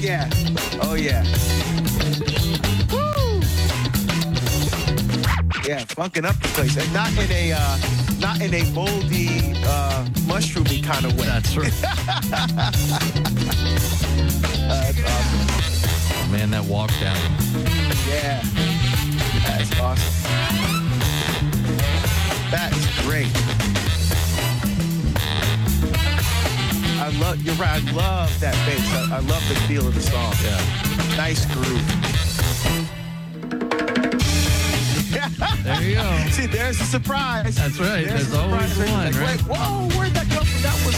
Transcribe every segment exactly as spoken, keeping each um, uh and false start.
yeah. Oh, yeah. Woo! Yeah, funking up the place. And not in a, uh, not in a moldy, uh, mushroomy kind of way. That's right. uh, that's awesome. Oh, man, that walk down. Yeah. That's awesome. That is great. I love, you're right, I love that bass. I, I love the feel of the song. Yeah. Nice groove. There you go. See, there's a surprise. That's right. There's, There's always surprise. one, Like, right? wait, whoa, where'd that come from? That was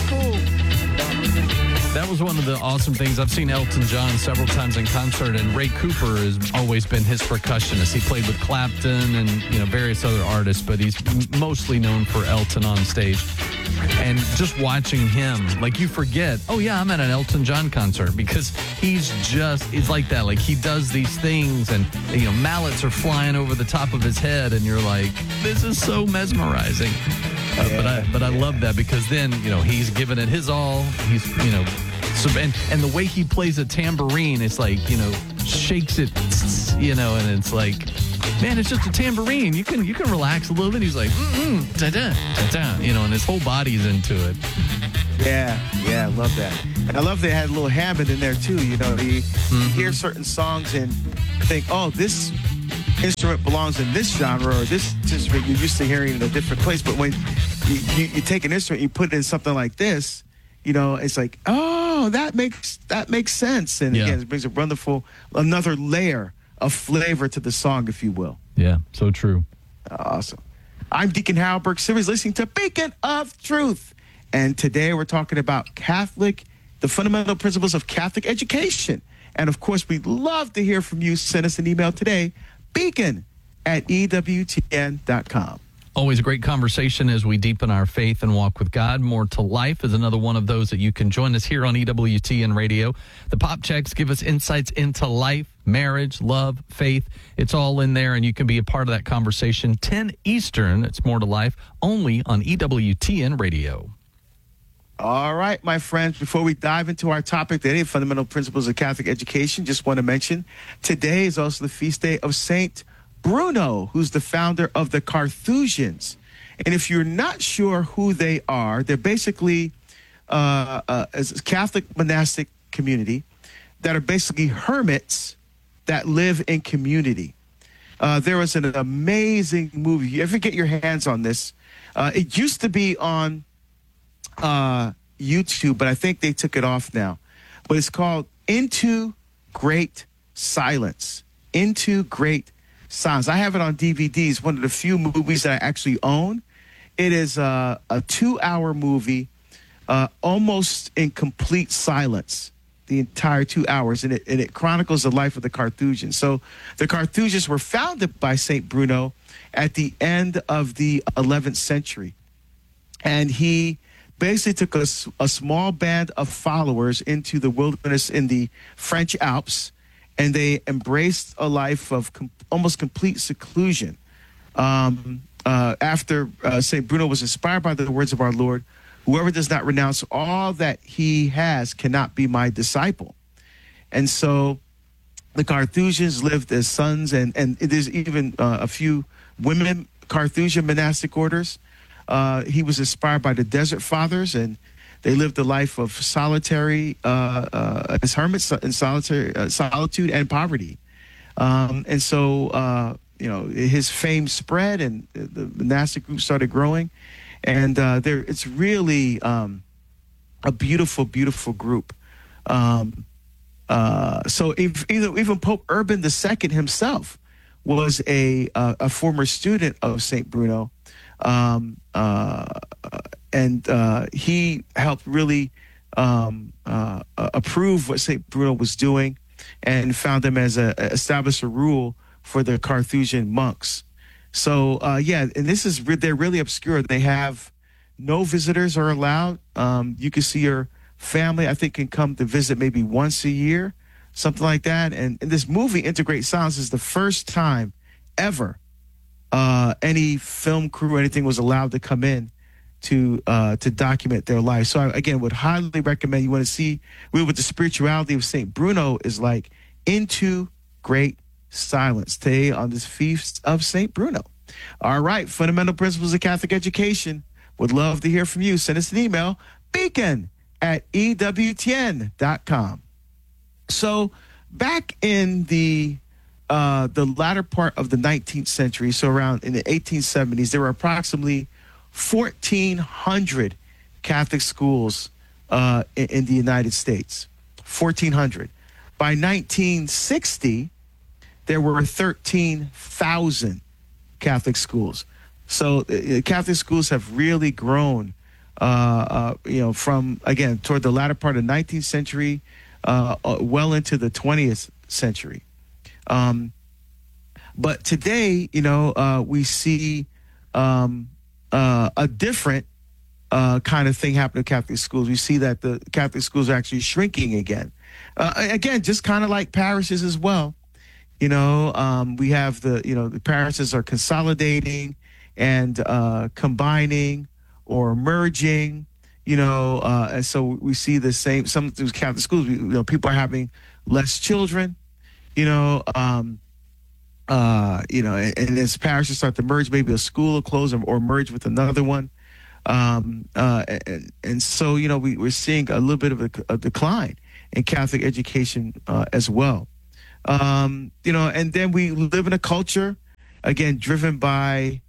cool. That was one of the awesome things. I've seen Elton John several times in concert, and Ray Cooper has always been his percussionist. He played with Clapton and, you know, various other artists, but he's m- mostly known for Elton on stage. And just watching him, like, you forget, oh, yeah, I'm at an Elton John concert, because he's just, it's like that. Like, he does these things, and, you know, mallets are flying over the top of his head, and you're like, this is so mesmerizing. Uh, Yeah, but I but I yeah. love that, because then, you know, he's giving it his all. He's, you know, so, and, and the way he plays a tambourine, it's like, you know, shakes it, you know, and it's like, man, it's just a tambourine. You can you can relax a little bit. He's like, mm mm, da da da da, you know, and his whole body's into it. Yeah, yeah, I love that. And I love they had a little Hammond in there, too. You know, you, Mm-hmm. you hear certain songs and think, oh, this instrument belongs in this genre, or this instrument you're used to hearing in a different place. But when you, you, you take an instrument, you put it in something like this, you know, it's like, oh, that makes that makes sense. And Yeah. again, it brings a wonderful, another layer of flavor to the song, if you will. Yeah, so true. Awesome. I'm Deacon Harold Burke Simmons, listening to Beacon of Truth. And today we're talking about Catholic, the fundamental principles of Catholic education. And of course, we'd love to hear from you. Send us an email today, beacon at E W T N dot com. Always a great conversation as we deepen our faith and walk with God. More to Life is another one of those that you can join us here on E W T N Radio. The pop checks give us insights into life, marriage, love, faith. It's all in there, and you can be a part of that conversation. ten Eastern, it's More to Life, only on E W T N Radio. All right, my friends, before we dive into our topic today, fundamental principles of Catholic education, just want to mention today is also the feast day of Saint Bruno, who's the founder of the Carthusians. And if you're not sure who they are, they're basically uh, uh, a Catholic monastic community that are basically hermits that live in community. Uh, there was an amazing movie. You ever get your hands on this? Uh, it used to be on uh, YouTube, but I think they took it off now. But it's called Into Great Silence. Into Great Silence. I have it on D V Ds, one of the few movies that I actually own. It is uh, a two-hour movie, uh, almost in complete silence, the entire two hours, and it, and it chronicles the life of the Carthusians. So the Carthusians were founded by Saint Bruno at the end of the eleventh century. And he basically took a, s- a small band of followers into the wilderness in the French Alps, and they embraced a life of com- almost complete seclusion. Um, uh, after uh, Saint Bruno was inspired by the words of our Lord, whoever does not renounce all that he has cannot be my disciple. And so the Carthusians lived as sons, and, and there's even uh, a few women Carthusian monastic orders. Uh, he was inspired by the Desert Fathers, and they lived a life of solitary, uh, uh, as hermits in solitary uh, solitude and poverty. Um, and so, uh, you know, his fame spread, and the monastic group started growing. And uh, there, it's really um, a beautiful, beautiful group. Um, uh, so if, even, even Pope Urban the Second himself was a uh, a former student of Saint Bruno. Um, uh, and uh, he helped really um, uh, approve what Saint Bruno was doing, and found him as a established a rule for the Carthusian monks. So uh, yeah, and this is re- they're really obscure. They have no visitors are allowed. Um, you can see your family, I think, can come to visit maybe once a year, something like that. And, and this movie, Into Great Silence, is the first time ever uh, any film crew or anything was allowed to come in to uh, to document their life. So I, again, would highly recommend you want to see really what the spirituality of Saint Bruno is like. Into Great Silence today on this feast of Saint Bruno. All right, Fundamental Principles of Catholic Education. Would love to hear from you. Send us an email, beacon at E W T N dot com. So back in the uh, the latter part of the nineteenth century, so around in the eighteen seventies, there were approximately fourteen hundred Catholic schools uh, in, in the United States. fourteen hundred. By nineteen sixty, there were thirteen thousand Catholic schools. So uh, Catholic schools have really grown, uh, uh, you know, from, again, toward the latter part of the nineteenth century, uh, uh, well into the twentieth century. Um, but today, you know, uh, we see um, uh, a different uh, kind of thing happening in Catholic schools. We see that the Catholic schools are actually shrinking again. Uh, again, just kind of like parishes as well. You know, um, we have the, you know, the parishes are consolidating and uh, combining or merging, you know, uh, and so we see the same, some through Catholic schools, you know, people are having less children, you know, um, uh, you know, and, and as parishes start to merge, maybe a school will close or, or merge with another one. Um, uh, and, and so, you know, we, we're seeing a little bit of a, a decline in Catholic education uh, as well. Um, you know, and then we live in a culture, again, driven by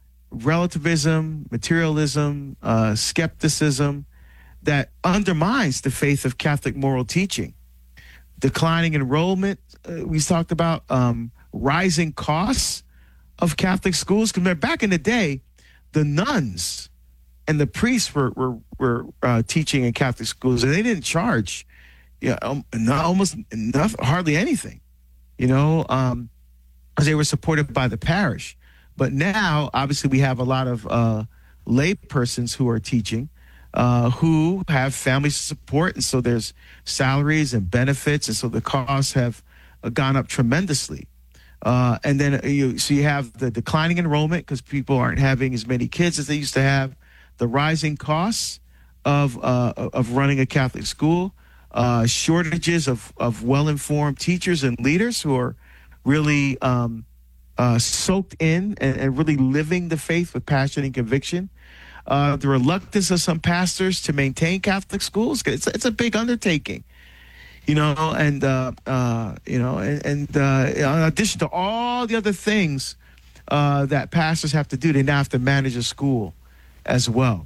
relativism, materialism, uh, skepticism that undermines the faith of Catholic moral teaching. Declining enrollment, uh, we talked about um, rising costs of Catholic schools. Because back in the day, the nuns and the priests were were, were uh, teaching in Catholic schools, and they didn't charge, yeah, um, not, almost enough, hardly anything, you know, um, because they were supported by the parish. But now, obviously, we have a lot of uh, lay persons who are teaching, uh, who have families to support, and so there's salaries and benefits, and so the costs have uh, gone up tremendously. Uh, and then you so you have the declining enrollment because people aren't having as many kids as they used to have, the rising costs of uh, of running a Catholic school, uh, shortages of of well-informed teachers and leaders who are really um, uh, soaked in and, and really living the faith with passion and conviction. Uh, the reluctance of some pastors to maintain Catholic schools. It's, it's a big undertaking, you know, and, uh, uh, you know, and, and uh, in addition to all the other things uh, that pastors have to do, they now have to manage a school as well.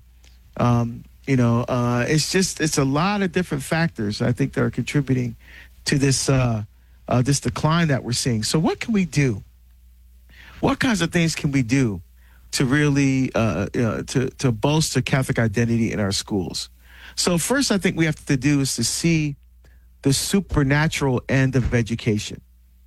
Um, you know, uh, it's just, it's a lot of different factors, I think, that are contributing to this, uh, uh, this decline that we're seeing. So what can we do? What kinds of things can we do to really uh, you know, to to bolster Catholic identity in our schools? So first, I think we have to do is to see the supernatural end of education.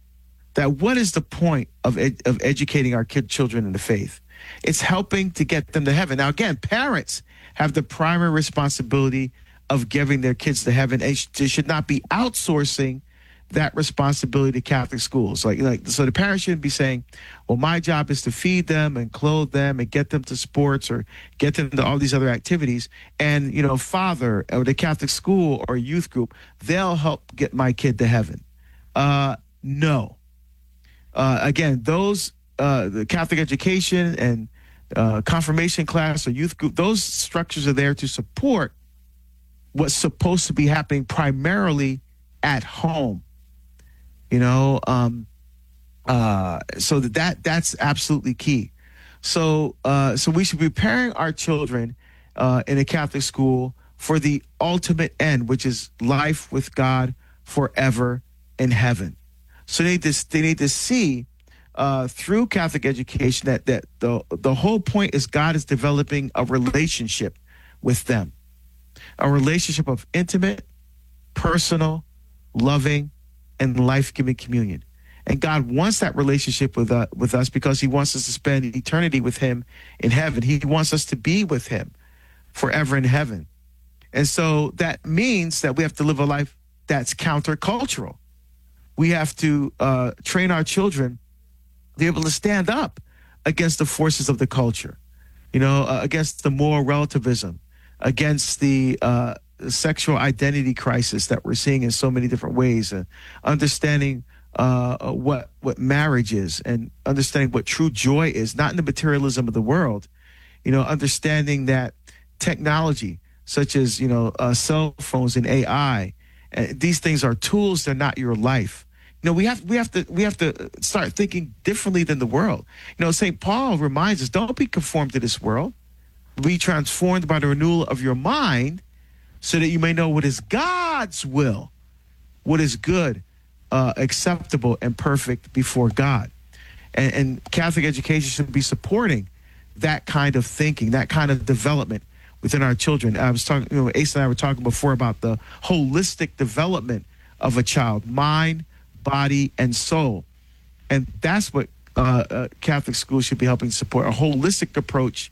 That what is the point of ed- of educating our kid children in the faith? It's helping to get them to heaven. Now, again, parents have the primary responsibility of giving their kids to heaven. And they should not be outsourcing that responsibility to Catholic schools. Like, like, so the parents shouldn't be saying, well, my job is to feed them and clothe them and get them to sports or get them to all these other activities. And, you know, father or the Catholic school or youth group, they'll help get my kid to heaven. Uh, no. Uh, again, those, uh, the Catholic education and uh, confirmation class or youth group, those structures are there to support what's supposed to be happening primarily at home. You know, um, uh, so that, that that's absolutely key. So, uh, so we should be preparing our children uh, in a Catholic school for the ultimate end, which is life with God forever in heaven. So they need to, they need to see uh, through Catholic education that that the the whole point is God is developing a relationship with them, a relationship of intimate, personal, loving, and life-giving communion. And God wants that relationship with uh, with us because he wants us to spend eternity with him in heaven. He wants us to be with him forever in heaven. And so that means that we have to live a life that's countercultural. We have to uh, train our children to be able to stand up against the forces of the culture. you know, uh, against the moral relativism, against the uh, sexual identity crisis that we're seeing in so many different ways, and understanding uh, what what marriage is, and understanding what true joy is, not in the materialism of the world. You know, understanding that technology, such as, you know, uh, cell phones and A I, uh, these things are tools. They're not your life. You know, we have we have to we have to start thinking differently than the world. You know, Saint Paul reminds us, don't be conformed to this world. Be transformed by the renewal of your mind, so that you may know what is God's will, what is good, uh, acceptable, and perfect before God. And, and Catholic education should be supporting that kind of thinking, that kind of development within our children. I was talking, you know, Ace and I were talking before about the holistic development of a child, mind, body, and soul. And that's what uh, uh, Catholic schools should be helping support, a holistic approach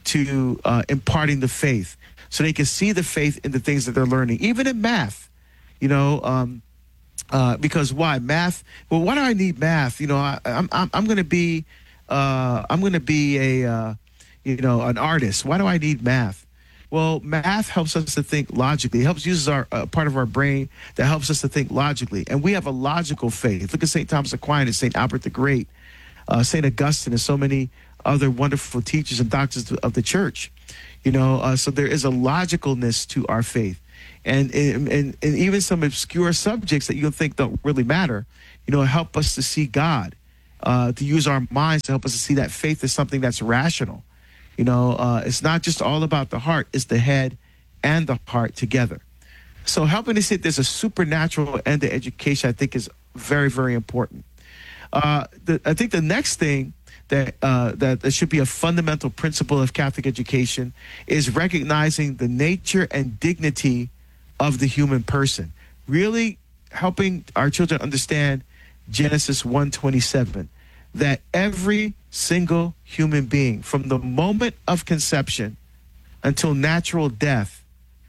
to uh, imparting the faith, so they can see the faith in the things that they're learning, even in math, you know, um, uh, because why math? Well, why do I need math? You know, I, I'm, I'm, I'm going to be, uh, I'm going to be a, uh, you know, an artist. Why do I need math? Well, math helps us to think logically. It helps uses our uh, part of our brain that helps us to think logically. And we have a logical faith. Look at Saint Thomas Aquinas, Saint Albert the Great, uh, Saint Augustine, and so many other wonderful teachers and doctors of the church. You know, uh, so there is a logicalness to our faith. And, and, and, and even some obscure subjects that you think don't really matter, you know, help us to see God, uh, to use our minds to help us to see that faith is something that's rational. You know, uh, it's not just all about the heart, it's the head and the heart together. So helping to see that there's a supernatural end to education, I think, is very, very important. Uh, the, I think the next thing that, uh, that that should be a fundamental principle of Catholic education is recognizing the nature and dignity of the human person. Really helping our children understand Genesis one twenty-seven, that every single human being, from the moment of conception until natural death,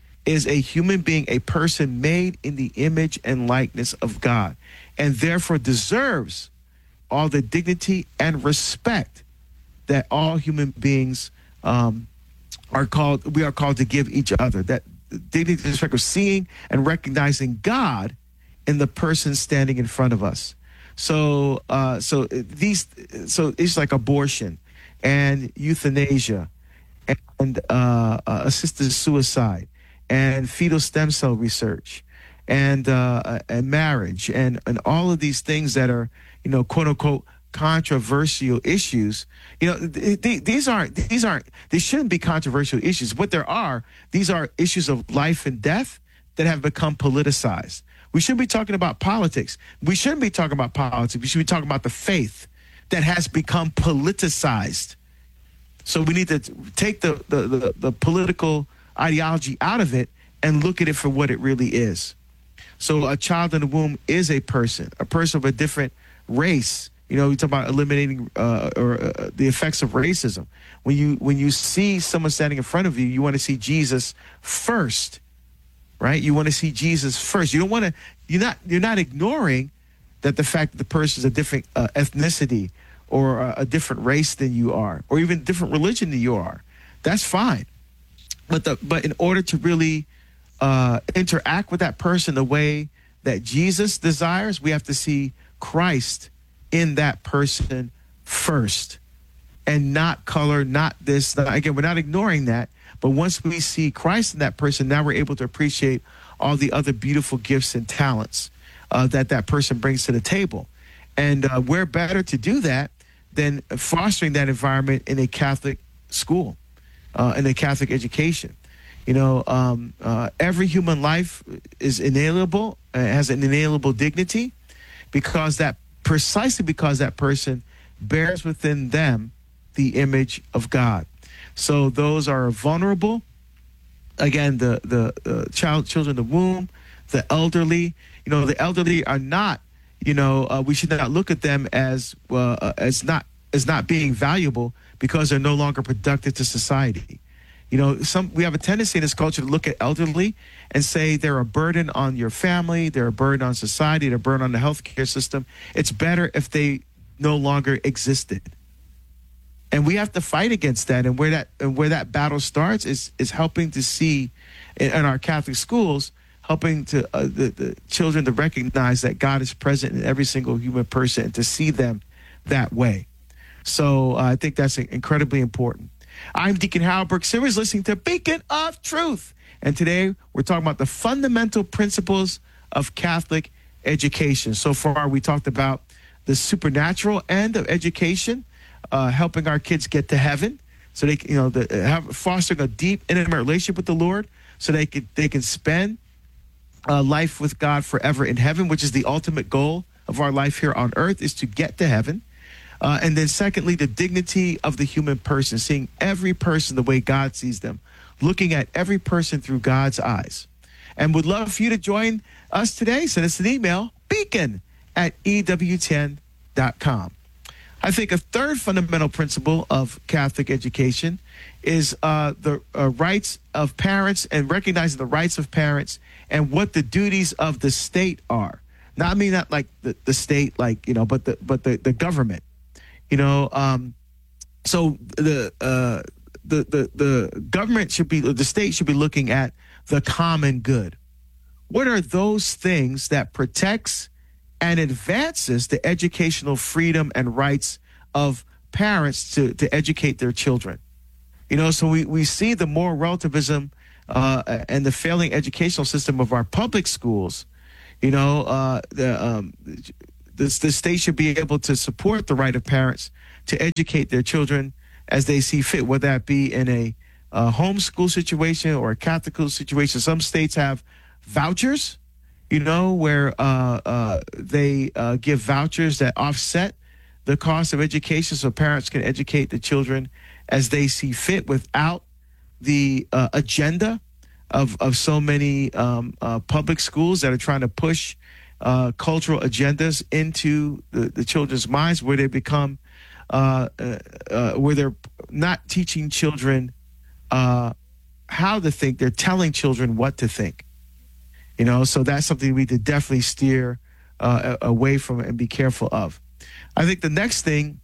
is a human being, a person made in the image and likeness of God, and therefore deserves all the dignity and respect that all human beings um, are called, we are called to give each other. That dignity and respect of seeing and recognizing God in the person standing in front of us. So, uh, so these, so it's like abortion and euthanasia and uh, uh, assisted suicide and fetal stem cell research and uh, and marriage and and all of these things that are, you know, quote unquote controversial issues. You know, th- th- these aren't these aren't they shouldn't be controversial issues. What there are, these are issues of life and death that have become politicized. We shouldn't be talking about politics. We shouldn't be talking about politics. We should be talking about the faith that has become politicized. So we need to take the, the, the, the political ideology out of it and look at it for what it really is. So a child in the womb is a person, a person of a different race. You know, we talk about eliminating uh, or uh, the effects of racism. When you when you see someone standing in front of you, you want to see Jesus first, right? You want to see Jesus first. You don't want to. You're not. You're not ignoring that the fact that the person is a different uh, ethnicity or a, a different race than you are, or even different religion than you are. That's fine. But the but in order to really uh, interact with that person the way that Jesus desires, we have to see Christ in that person first, and not color, not this. Not, again, we're not ignoring that, but once we see Christ in that person, now we're able to appreciate all the other beautiful gifts and talents uh, that that person brings to the table. And uh, we're better to do that than fostering that environment in a Catholic school, uh, in a Catholic education. You know, um, uh, every human life is inalienable, uh, has an inalienable dignity, because that precisely because that person bears within them the image of God. So those are vulnerable. Again, the the, the child, children in the womb, the elderly. You know, the elderly are not. You know, uh, we should not look at them as uh, as not as not being valuable because they're no longer productive to society. You know, some we have a tendency in this culture to look at elderly and say they're a burden on your family, they're a burden on society, they're a burden on the healthcare system. It's better if they no longer existed. And we have to fight against that. And where that and where that battle starts is is helping to see in, in our Catholic schools, helping to uh, the, the children to recognize that God is present in every single human person and to see them that way. So uh, I think that's incredibly important. I'm Deacon Harold Burke Simmons, listening to Beacon of Truth. And today we're talking about the fundamental principles of Catholic education. So far, we talked about the supernatural end of education, uh, helping our kids get to heaven, so they can, you know, the, have, fostering a deep, intimate relationship with the Lord, so they can they can spend uh, life with God forever in heaven, which is the ultimate goal of our life here on earth, is to get to heaven. Uh, and then secondly, the dignity of the human person, seeing every person the way God sees them, looking at every person through God's eyes. And would love for you to join us today. Send us an email, beacon at E W ten dot com. I think a third fundamental principle of Catholic education is uh, the uh, rights of parents, and recognizing the rights of parents and what the duties of the state are. Now, I mean, not like the, the state, like, you know, but the but the, the government, you know. Um, so the, uh, the the the government should be, the state should be looking at the common good. What are those things that protects and advances the educational freedom and rights of parents to, to educate their children? You know, so we, we see the moral relativism uh, and the failing educational system of our public schools. You know, uh, the, um, the, the state should be able to support the right of parents to educate their children as they see fit, whether that be in a uh, homeschool situation or a Catholic school situation. Some states have vouchers, you know, where uh, uh, they uh, give vouchers that offset the cost of education, so parents can educate the children as they see fit without the uh, agenda of, of so many um, uh, public schools that are trying to push uh, cultural agendas into the, the children's minds, where they become, uh, uh, uh, where they're not teaching children uh, how to think, they're telling children what to think. You know, so that's something we need to definitely steer uh, away from and be careful of. I think the next thing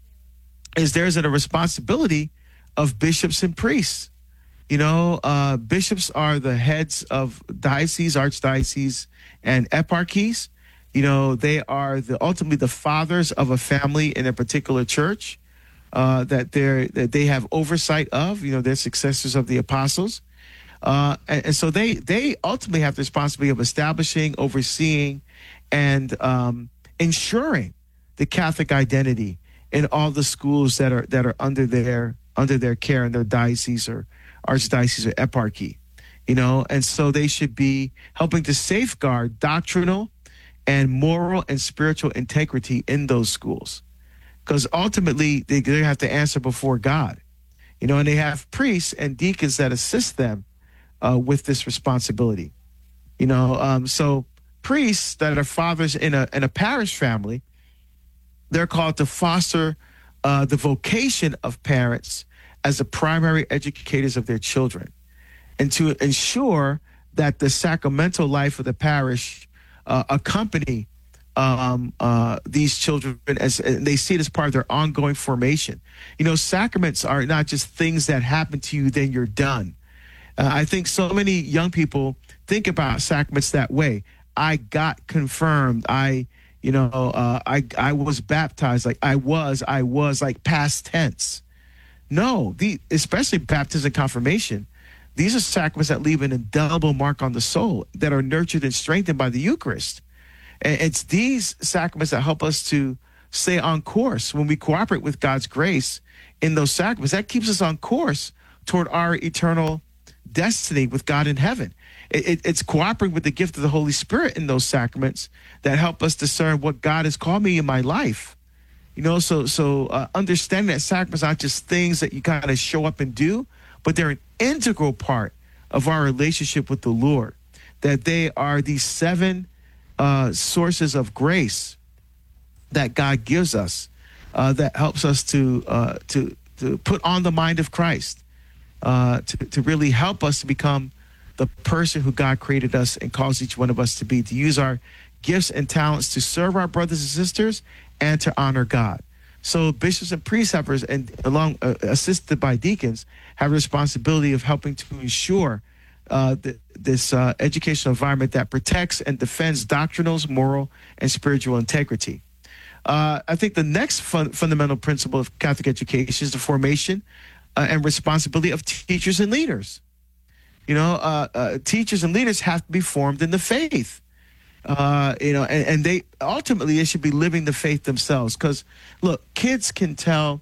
is there's a responsibility of bishops and priests. You know, uh, bishops are the heads of dioceses, archdioceses, and eparchies. You know, they are the ultimately the fathers of a family in a particular church uh, that they're that they have oversight of. You know, they're successors of the apostles. Uh, and, and so they they ultimately have the responsibility of establishing, overseeing, and um, ensuring the Catholic identity in all the schools that are that are under their under their care in their diocese or archdiocese or eparchy. You know, and so they should be helping to safeguard doctrinal and moral and spiritual integrity in those schools, because ultimately they, they have to answer before God. You know, and they have priests and deacons that assist them Uh, with this responsibility. You know, um, so priests that are fathers in a in a parish family, they're called to foster uh, the vocation of parents as the primary educators of their children, and to ensure that the sacramental life of the parish uh, accompany um, uh, these children as and they see it as part of their ongoing formation. You know, sacraments are not just things that happen to you, then you're done. Uh, I think so many young people think about sacraments that way. I got confirmed. I, you know, uh, I I was baptized. Like I was, I was like past tense. No, the especially baptism and confirmation. These are sacraments that leave an indelible mark on the soul, that are nurtured and strengthened by the Eucharist. And it's these sacraments that help us to stay on course when we cooperate with God's grace in those sacraments. That keeps us on course toward our eternal destiny with God in heaven. It, it, it's cooperating with the gift of the Holy Spirit in those sacraments that help us discern what God has called me in my life. You know, so so uh, understanding that sacraments aren't just things that you kind of show up and do, but they're an integral part of our relationship with the Lord. That they are these seven uh, sources of grace that God gives us uh, that helps us to uh, to to put on the mind of Christ. Uh, to, to really help us to become the person who God created us and calls each one of us to be, to use our gifts and talents to serve our brothers and sisters and to honor God. So bishops and preceptors, and along uh, assisted by deacons, have a responsibility of helping to ensure uh, th- this uh, educational environment that protects and defends doctrinal, moral, and spiritual integrity. Uh, I think the next fun- fundamental principle of Catholic education is the formation uh, and responsibility of teachers and leaders. You know, uh, uh, teachers and leaders have to be formed in the faith. Uh, you know, and, and they ultimately they should be living the faith themselves. Because, look, kids can tell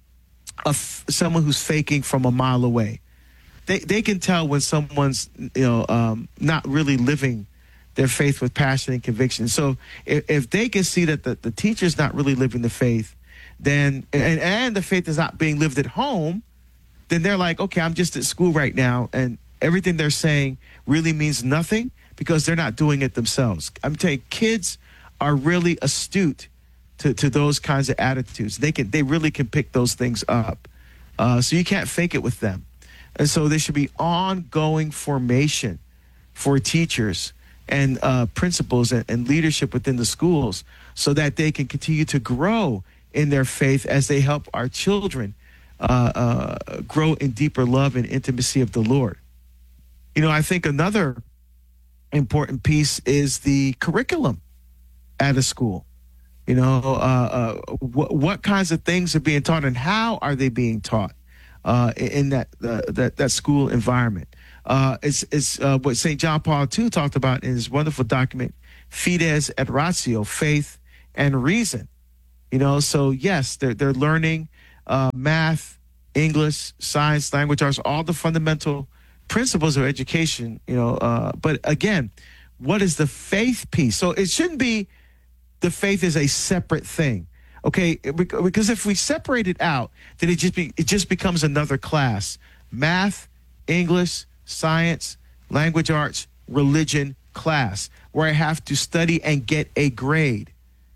a f- someone who's faking from a mile away. They they can tell when someone's you know um, not really living their faith with passion and conviction. So if, if they can see that the, the teacher's not really living the faith, then and, and the faith is not being lived at home, then they're like, okay, I'm just at school right now, and everything they're saying really means nothing because they're not doing it themselves. I'm telling you, kids are really astute to, to those kinds of attitudes. They can they really can pick those things up. Uh, so you can't fake it with them. And so there should be ongoing formation for teachers and uh, principals and, and leadership within the schools so that they can continue to grow in their faith as they help our children uh, uh, grow in deeper love and intimacy of the Lord. You know, I think another important piece is the curriculum at a school. You know, uh, uh, wh- what kinds of things are being taught and how are they being taught uh, in that, uh, that that school environment? Uh, it's it's uh, what Saint John Paul the Second talked about in his wonderful document, Fides et Ratio, Faith and Reason. You know, so yes, they're they're learning uh, math, English, science, language arts, all the fundamental principles of education, you know, uh, but again, what is the faith piece? So it shouldn't be the faith is a separate thing, okay? Because if we separate it out, then it just be, it just becomes another class. Math, English, science, language arts, religion class, where I have to study and get a grade.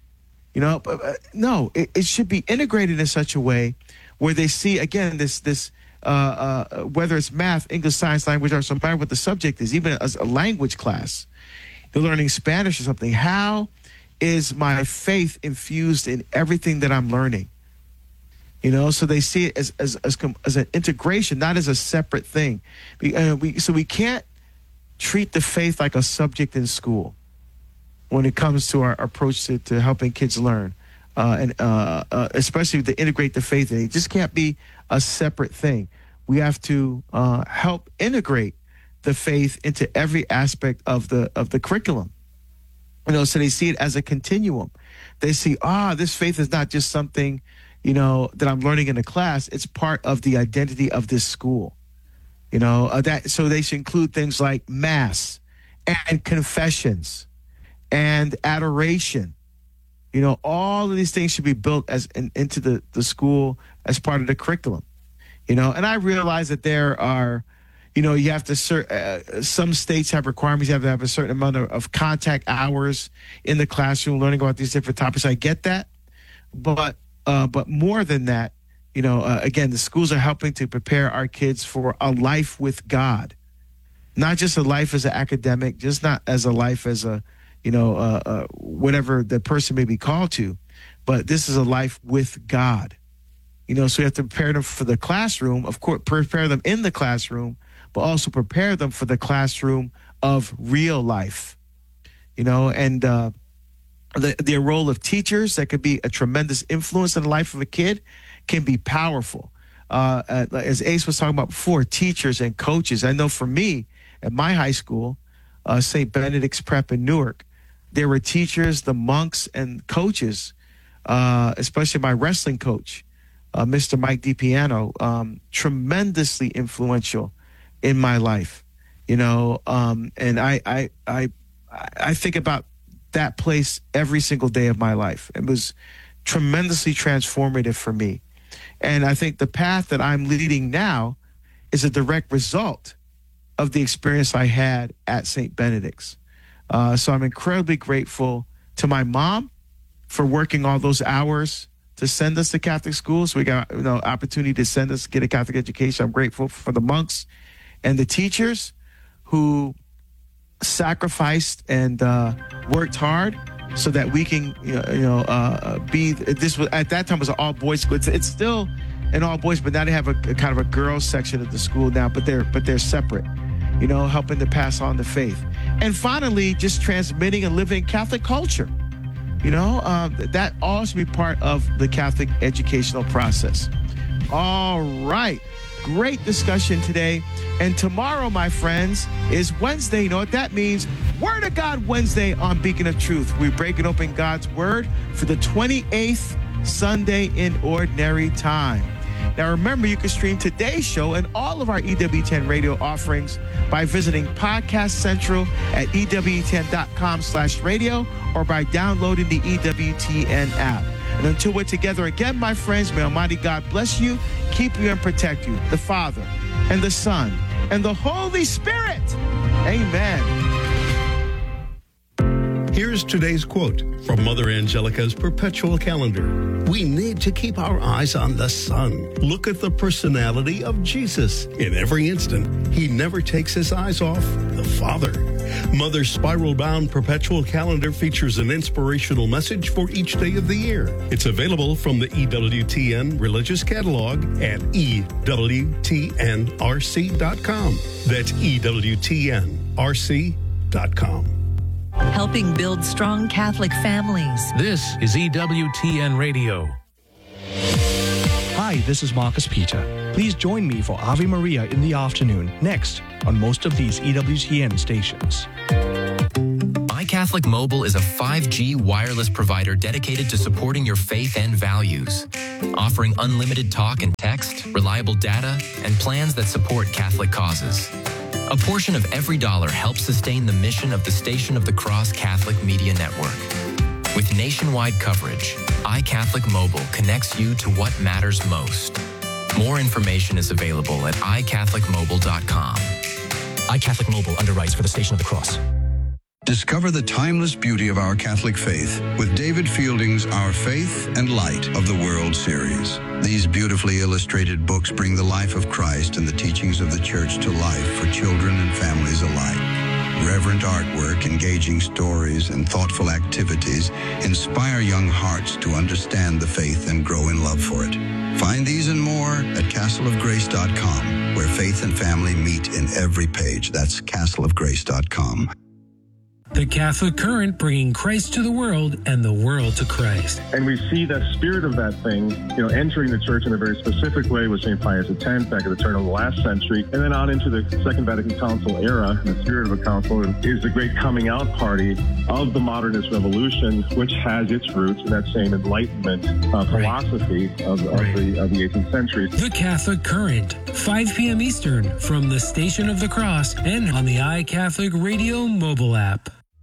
You know, but, uh, no, it, it should be integrated in such a way where they see, again, this this Uh, uh, whether it's math, English, science, language arts, no matter what the subject is, even as a language class, you're learning Spanish or something. How is my faith infused in everything that I'm learning? You know, so they see it as as as, as an integration, not as a separate thing. We, uh, we so we can't treat the faith like a subject in school when it comes to our approach to, to helping kids learn. Uh, and uh, uh, especially to integrate the faith. And it just can't be a separate thing. We have to uh, help integrate the faith into every aspect of the of the curriculum. You know, so they see it as a continuum. They see, ah, this faith is not just something, you know, that I'm learning in a class. It's part of the identity of this school. You know, uh, that so they should include things like mass and confessions and adoration. You know, all of these things should be built as in, into the, the school as part of the curriculum. You know, and I realize that there are, you know, you have to, uh, some states have requirements. You have to have a certain amount of, of contact hours in the classroom learning about these different topics. I get that. But, uh, but more than that, you know, uh, again, the schools are helping to prepare our kids for a life with God, not just a life as an academic, just not as a life as a, you know, uh, uh, whatever the person may be called to, but this is a life with God. You know, so you have to prepare them for the classroom, of course, prepare them in the classroom, but also prepare them for the classroom of real life. You know, and uh, the, the role of teachers that could be a tremendous influence in the life of a kid can be powerful. Uh, as Ace was talking about before, teachers and coaches. I know for me, at my high school, uh, Saint Benedict's Prep in Newark, there were teachers, the monks, and coaches, uh, especially my wrestling coach, uh, Mister Mike DiPiano, um, tremendously influential in my life. You know, um, and I, I, I, I think about that place every single day of my life. It was tremendously transformative for me. And I think the path that I'm leading now is a direct result of the experience I had at Saint Benedict's. Uh, so I'm incredibly grateful to my mom for working all those hours to send us to Catholic schools. So we got, you know, opportunity to send us, get a Catholic education. I'm grateful for the monks and the teachers who sacrificed and uh, worked hard so that we can, you know, you know uh, be. This was at that time was an all boys school. It's, it's still an all boys, but now they have a, a kind of a girls section of the school now. But they're but they're separate. You know, helping to pass on the faith, and finally, just transmitting and living Catholic culture. You know, uh, that all should be part of the Catholic educational process. All right. Great discussion today. And tomorrow, my friends, is Wednesday. You know what that means? Word of God Wednesday on Beacon of Truth. We're breaking open God's Word for the twenty-eighth Sunday in Ordinary Time. Now, remember, you can stream today's show and all of our E W ten radio offerings by visiting Podcast Central at E W ten dot com slash radio or by downloading the E W T N app. And until we're together again, my friends, may Almighty God bless you, keep you, and protect you, the Father and the Son and the Holy Spirit. Amen. Here's today's quote from Mother Angelica's Perpetual Calendar. We need to keep our eyes on the Son. Look at the personality of Jesus. In every instant, he never takes his eyes off the Father. Mother's spiral-bound Perpetual Calendar features an inspirational message for each day of the year. It's available from the E W T N Religious Catalog at E W T N R C dot com. That's E W T N R C dot com. Helping build strong Catholic families. This is E W T N Radio. Hi, this is Marcus Peter. Please join me for Ave Maria in the afternoon, next on most of these E W T N stations. iCatholic Mobile is a five G wireless provider dedicated to supporting your faith and values, offering unlimited talk and text, reliable data, and plans that support Catholic causes. A portion of every dollar helps sustain the mission of the Station of the Cross Catholic Media Network. With nationwide coverage, iCatholic Mobile connects you to what matters most. More information is available at i catholic mobile dot com. iCatholic Mobile underwrites for the Station of the Cross. Discover the timeless beauty of our Catholic faith with David Fielding's Our Faith and Light of the World series. These beautifully illustrated books bring the life of Christ and the teachings of the Church to life for children and families alike. Reverent artwork, engaging stories, and thoughtful activities inspire young hearts to understand the faith and grow in love for it. Find these and more at castle of grace dot com, where faith and family meet in every page. That's castle of grace dot com. The Catholic Current, bringing Christ to the world and the world to Christ. And we see the spirit of that thing, you know, entering the church in a very specific way with Saint Pius X back at the turn of the last century, and then on into the Second Vatican Council era. And the spirit of a council is the great coming out party of the modernist revolution, which has its roots in that same Enlightenment uh, philosophy right. of, of, right. the, of the eighteenth century. The Catholic Current, five p.m. Eastern, from the Station of the Cross and on the iCatholic Radio mobile app.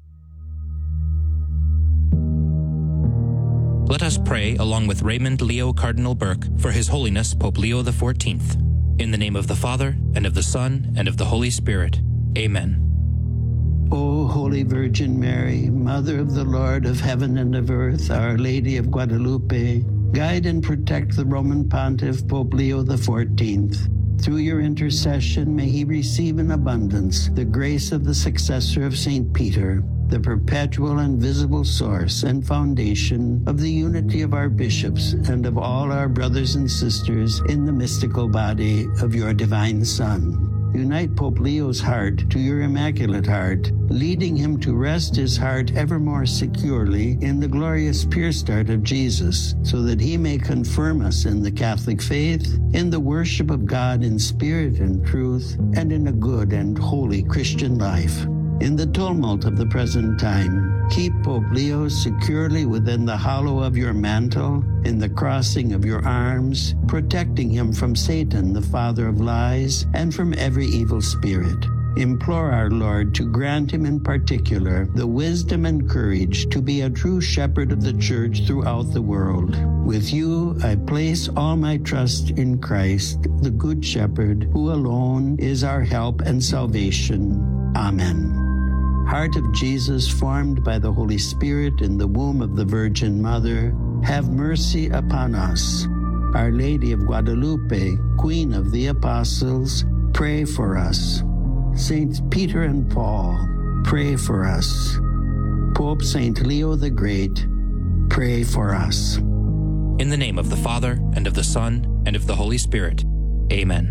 Let us pray along with Raymond Leo Cardinal Burke for His Holiness Pope Leo the fourteenth. In the name of the Father, and of the Son, and of the Holy Spirit. Amen. O Holy Virgin Mary, Mother of the Lord of heaven and of earth, Our Lady of Guadalupe, guide and protect the Roman Pontiff Pope Leo the fourteenth. Through your intercession, may he receive in abundance the grace of the successor of Saint Peter, the perpetual and visible source and foundation of the unity of our bishops and of all our brothers and sisters in the mystical body of your divine Son. Unite Pope Leo's heart to your Immaculate Heart, leading him to rest his heart ever more securely in the glorious pierced heart of Jesus, so that he may confirm us in the Catholic faith, in the worship of God in spirit and truth, and in a good and holy Christian life. In the tumult of the present time, keep Pope Leo securely within the hollow of your mantle, in the crossing of your arms, protecting him from Satan, the father of lies, and from every evil spirit. Implore our Lord to grant him in particular the wisdom and courage to be a true shepherd of the Church throughout the world. With you, I place all my trust in Christ, the Good Shepherd, who alone is our help and salvation. Amen. Heart of Jesus, formed by the Holy Spirit in the womb of the Virgin Mother, have mercy upon us. Our Lady of Guadalupe, Queen of the Apostles, pray for us. Saints Peter and Paul, pray for us. Pope Saint Leo the Great, pray for us. In the name of the Father, and of the Son, and of the Holy Spirit. Amen.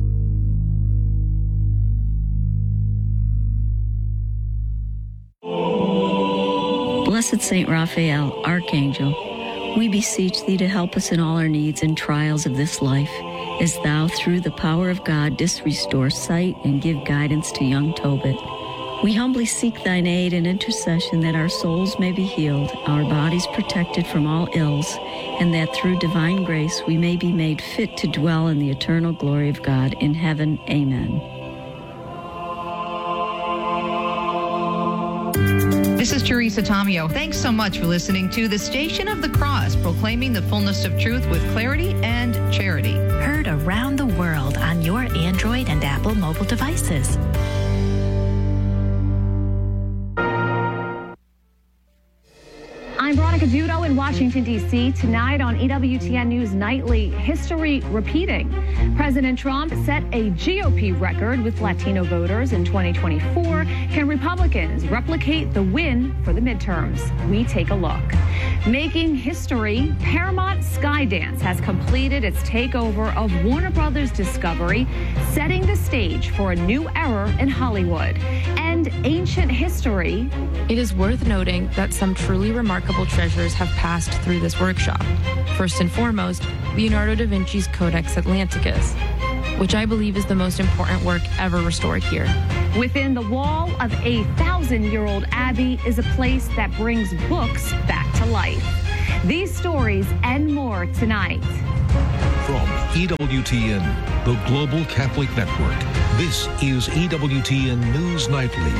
Blessed Saint Raphael, Archangel, we beseech thee to help us in all our needs and trials of this life, as thou, through the power of God, didst restore sight and give guidance to young Tobit. We humbly seek thine aid and intercession that our souls may be healed, our bodies protected from all ills, and that through divine grace we may be made fit to dwell in the eternal glory of God in heaven. Amen. This is Teresa Tomeo. Thanks so much for listening to the Station of the Cross, proclaiming the fullness of truth with clarity and charity. Heard around the world on your Android and Apple mobile devices. I'm Veronica Dudo in Washington, D C Tonight on E W T N News Nightly, history repeating. President Trump set a G O P record with Latino voters in twenty twenty-four. Can Republicans replicate the win for the midterms? We take a look. Making history, Paramount Skydance has completed its takeover of Warner Brothers Discovery, setting the stage for a new era in Hollywood. And ancient history. It is worth noting that some truly remarkable treasures have passed through this workshop. First and foremost, Leonardo da Vinci's Codex Atlanticus, which I believe is the most important work ever restored here. Within the wall of a thousand-year-old abbey is a place that brings books back to life. These stories and more tonight. From E W T N, the Global Catholic Network, this is E W T N News Nightly.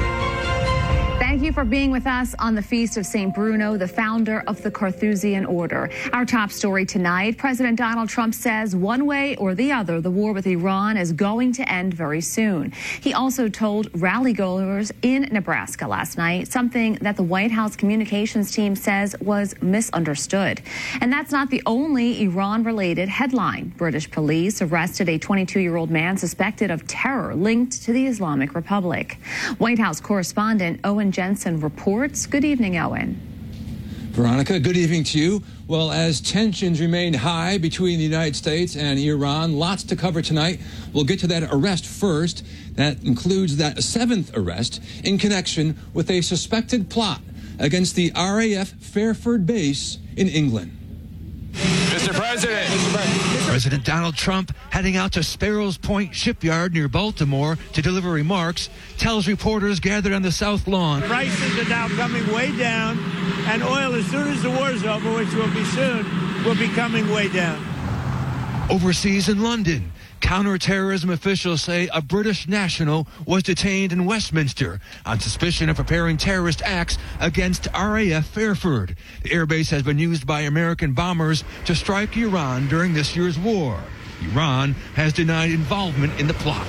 Thank you for being with us on the Feast of Saint Bruno, the founder of the Carthusian Order. Our top story tonight, President Donald Trump says one way or the other, the war with Iran is going to end very soon. He also told rally-goers in Nebraska last night something that the White House communications team says was misunderstood. And that's not the only Iran-related headline. British police arrested a twenty-two-year-old man suspected of terror linked to the Islamic Republic. White House correspondent Owen Jensen reports. Good evening, Owen. Veronica, good evening to you. Well, as tensions remain high between the United States and Iran, lots to cover tonight. We'll get to that arrest first. That includes that seventh arrest in connection with a suspected plot against the R A F Fairford base in England. Mister President. Mister President. President Donald Trump, heading out to Sparrows Point Shipyard near Baltimore to deliver remarks, tells reporters gathered on the South Lawn. Prices are now coming way down, and oil, as soon as the war's over, which will be soon, will be coming way down. Overseas in London, counterterrorism officials say a British national was detained in Westminster on suspicion of preparing terrorist acts against R A F Fairford. The airbase has been used by American bombers to strike Iran during this year's war. Iran has denied involvement in the plot.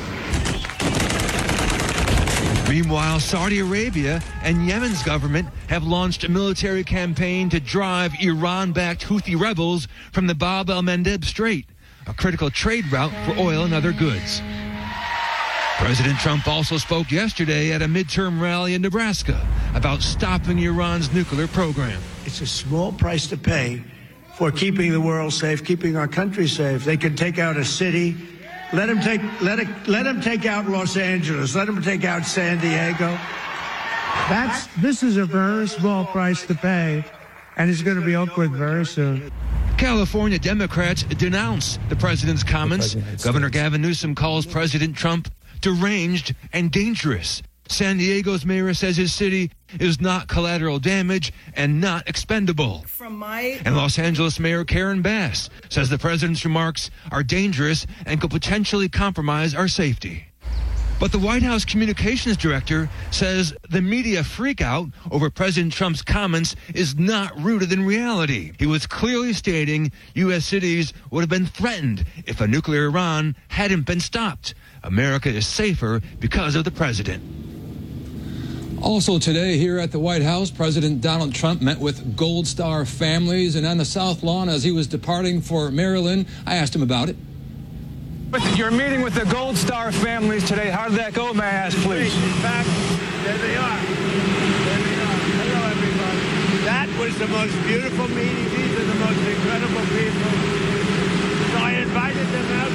Meanwhile, Saudi Arabia and Yemen's government have launched a military campaign to drive Iran-backed Houthi rebels from the Bab el-Mandeb Strait, a critical trade route for oil and other goods. President Trump also spoke yesterday at a midterm rally in Nebraska about stopping Iran's nuclear program. It's a small price to pay for keeping the world safe, keeping our country safe. They can take out a city. Let them take, let it, let them take out Los Angeles. Let them take out San Diego. That's, this is a very small price to pay, and it's going to be over very soon. California Democrats denounce the president's comments. Governor Gavin Newsom calls President Trump deranged and dangerous. San Diego's mayor says his city is not collateral damage and not expendable. From my and Los Angeles Mayor Karen Bass says the president's remarks are dangerous and could potentially compromise our safety. But the White House communications director says the media freakout over President Trump's comments is not rooted in reality. He was clearly stating U S cities would have been threatened if a nuclear Iran hadn't been stopped. America is safer because of the president. Also today here at the White House, President Donald Trump met with Gold Star families, and on the South Lawn as he was departing for Maryland, I asked him about it. You're meeting with the Gold Star families today. How did that go, may I ask, please? In fact, there they are. There they are. Hello, everybody. That was the most beautiful meeting. These are the most incredible people. So I invited them out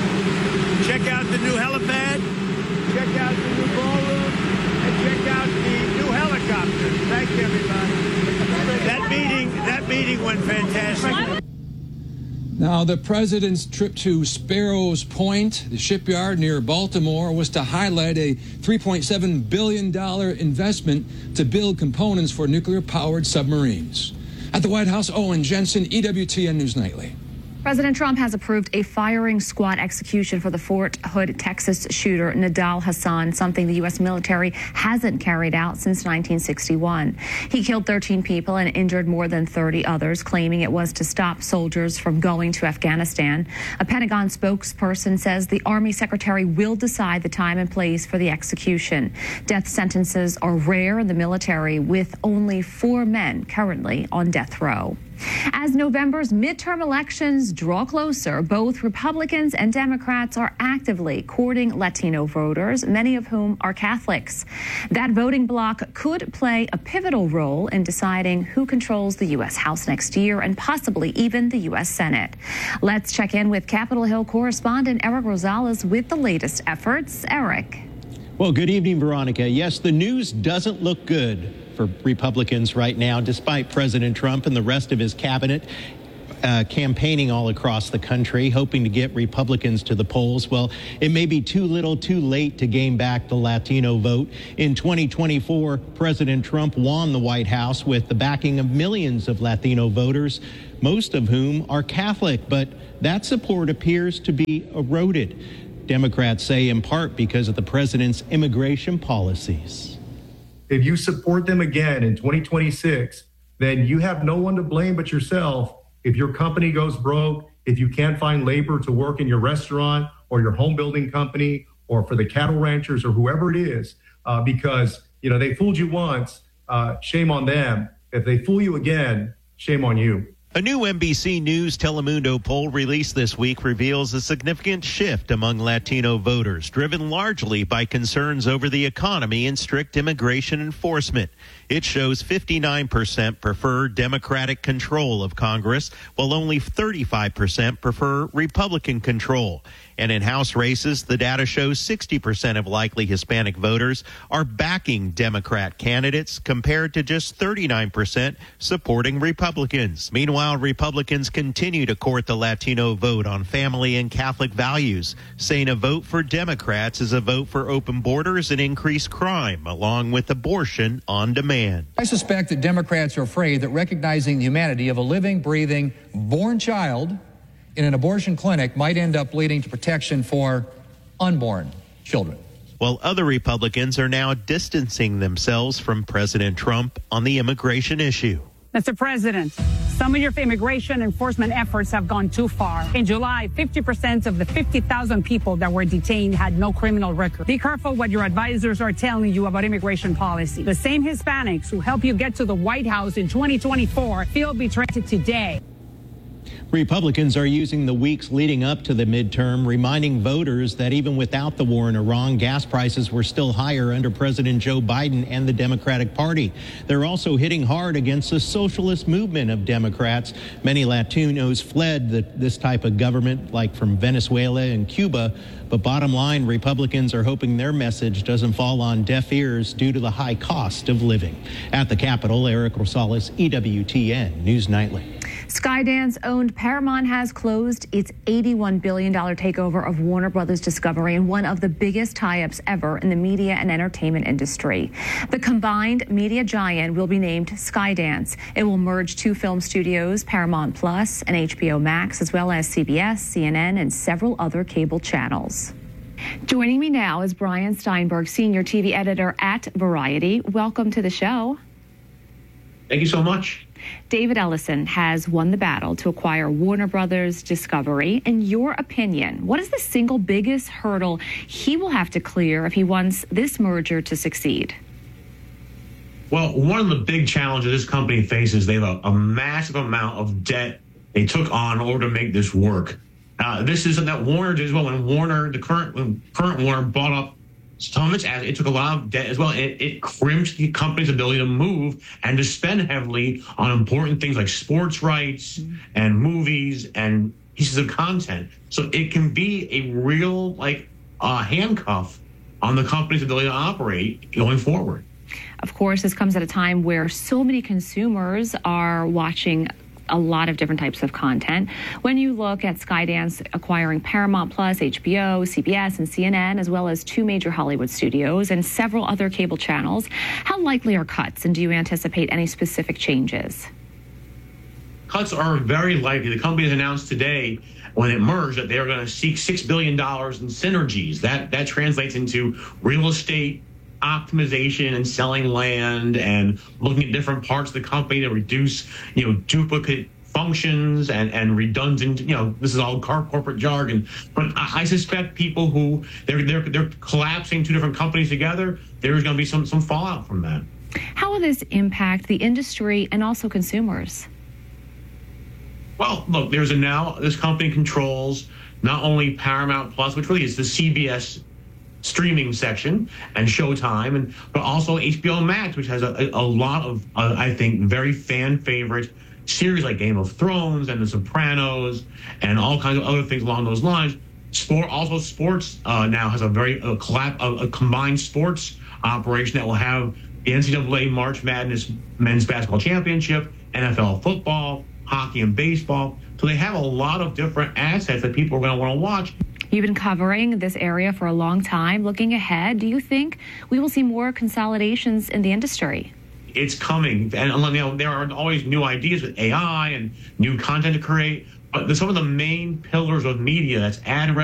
to check out the new helipad, check out the new ballroom, and check out the new helicopters. Thank you, everybody. That meeting, that meeting went fantastic. Now, the president's trip to Sparrows Point, the shipyard near Baltimore, was to highlight a three point seven billion dollars investment to build components for nuclear-powered submarines. At the White House, Owen Jensen, E W T N News Nightly. President Trump has approved a firing squad execution for the Fort Hood, Texas shooter Nidal Hasan, something the U S military hasn't carried out since nineteen sixty-one. He killed thirteen people and injured more than thirty others, claiming it was to stop soldiers from going to Afghanistan. A Pentagon spokesperson says the Army Secretary will decide the time and place for the execution. Death sentences are rare in the military, with only four men currently on death row. As November's midterm elections draw closer, both Republicans and Democrats are actively courting Latino voters, many of whom are Catholics. That voting bloc could play a pivotal role in deciding who controls the U S House next year and possibly even the U S Senate. Let's check in with Capitol Hill correspondent Eric Rosales with the latest efforts. Eric. Well, good evening, Veronica. Yes, the news doesn't look good for Republicans right now, despite President Trump and the rest of his cabinet uh, campaigning all across the country, hoping to get Republicans to the polls. Well, it may be too little, too late to gain back the Latino vote. In twenty twenty-four, President Trump won the White House with the backing of millions of Latino voters, most of whom are Catholic, but that support appears to be eroded. Democrats say in part because of the president's immigration policies. If you support them again in twenty twenty-six, then you have no one to blame but yourself. If your company goes broke, if you can't find labor to work in your restaurant or your home building company or for the cattle ranchers or whoever it is, uh, because, you know, they fooled you once, uh, shame on them. If they fool you again, shame on you. A new N B C News Telemundo poll released this week reveals a significant shift among Latino voters, driven largely by concerns over the economy and strict immigration enforcement. It shows fifty-nine percent prefer Democratic control of Congress, while only thirty-five percent prefer Republican control. And in House races, the data shows sixty percent of likely Hispanic voters are backing Democrat candidates, compared to just thirty-nine percent supporting Republicans. Meanwhile, Republicans continue to court the Latino vote on family and Catholic values, saying a vote for Democrats is a vote for open borders and increased crime, along with abortion on demand. I suspect that Democrats are afraid that recognizing the humanity of a living, breathing, born child in an abortion clinic might end up leading to protection for unborn children. While other Republicans are now distancing themselves from President Trump on the immigration issue. Mister President, some of your immigration enforcement efforts have gone too far. In July, fifty percent of the fifty thousand people that were detained had no criminal record. Be careful what your advisors are telling you about immigration policy. The same Hispanics who helped you get to the White House in twenty twenty-four feel betrayed today. Republicans are using the weeks leading up to the midterm, reminding voters that even without the war in Iran, gas prices were still higher under President Joe Biden and the Democratic Party. They're also hitting hard against the socialist movement of Democrats. Many Latinos fled the, this type of government, like from Venezuela and Cuba. But bottom line, Republicans are hoping their message doesn't fall on deaf ears due to the high cost of living. At the Capitol, Eric Rosales, E W T N News Nightly. Skydance-owned Paramount has closed its eighty-one billion dollars takeover of Warner Brothers Discovery in one of the biggest tie-ups ever in the media and entertainment industry. The combined media giant will be named Skydance. It will merge two film studios, Paramount Plus and H B O Max, as well as C B S, C N N, and several other cable channels. Joining me now is Brian Steinberg, senior T V editor at Variety. Welcome to the show. Thank you so much. David Ellison has won the battle to acquire Warner Brothers Discovery. In your opinion, what is the single biggest hurdle he will have to clear if he wants this merger to succeed? Well, one of the big challenges this company faces, they have a, a massive amount of debt they took on in order to make this work. Uh, this isn't that Warner did as well. When Warner, the current when current Warner bought up some of its assets. It took a lot of debt as well. It, it crimped the company's ability to move and to spend heavily on important things like sports rights and movies and pieces of content. So it can be a real like uh, handcuff on the company's ability to operate going forward. Of course, this comes at a time where so many consumers are watching a lot of different types of content. When you look at Skydance acquiring Paramount Plus, H B O, C B S, and C N N, as well as two major Hollywood studios and several other cable channels, how likely are cuts, and do you anticipate any specific changes? Cuts are very likely. The company has announced today when it merged that they are going to seek six billion dollars in synergies. That, that translates into real estate optimization and selling land and looking at different parts of the company to reduce, you know, duplicate functions and, and redundant, you know, this is all corporate jargon. But I, I suspect people who they're, they're, they're collapsing two different companies together, there's going to be some, some fallout from that. How will this impact the industry and also consumers? Well, look, there's a now, this company controls not only Paramount Plus, which really is the C B S streaming section, and Showtime, and but also H B O Max, which has a, a lot of, uh, I think, very fan favorite series like Game of Thrones and The Sopranos and all kinds of other things along those lines. Sport, also sports uh, now has a very a, collab, a, a combined sports operation that will have the N C double A March Madness Men's Basketball Championship, N F L football, hockey, and baseball. So they have a lot of different assets that people are going to want to watch. You've been covering this area for a long time. Looking ahead, do you think we will see more consolidations in the industry? It's coming. And you know, there are always new ideas with A I and new content to create. But some of the main pillars of media, that's ad